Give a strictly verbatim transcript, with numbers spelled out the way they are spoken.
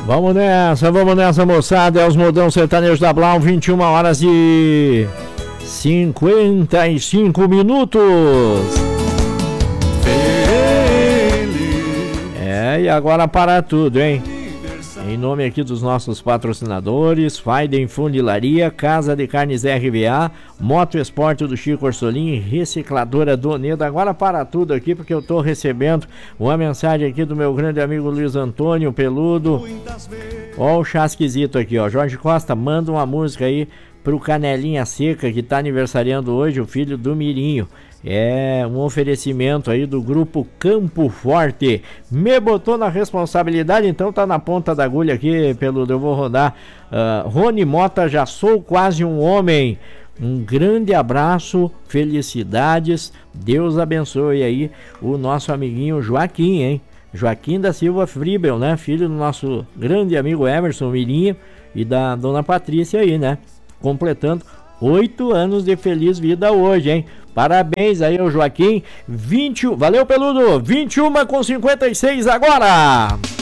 Vamos nessa, vamos nessa, moçada. É os modão sertanejos da Blau, vinte e uma horas e cinquenta e cinco minutos. É, e agora para tudo, hein? Em nome aqui dos nossos patrocinadores, Faiden Funilaria, Casa de Carnes R V A, Moto Esporte do Chico Orsolim, Recicladora do Nedo. Agora para tudo aqui, porque eu tô recebendo uma mensagem aqui do meu grande amigo Luiz Antônio Peludo. Ó o chasquizito aqui, ó. Jorge Costa, manda uma música aí pro Canelinha Seca, que tá aniversariando hoje, o filho do Mirinho. É um oferecimento aí do grupo Campo Forte. Me botou na responsabilidade, então tá na ponta da agulha aqui, Peludo. Eu vou rodar. Uh, Rony Mota, já sou quase um homem. Um grande abraço, felicidades. Deus abençoe aí o nosso amiguinho Joaquim, hein? Joaquim da Silva Fribel, né? Filho do nosso grande amigo Emerson Mirinho e da dona Patrícia aí, né? Completando oito anos de feliz vida hoje, hein? Parabéns aí ao Joaquim. vinte, valeu, Peludo. vinte e uma com cinquenta e seis agora.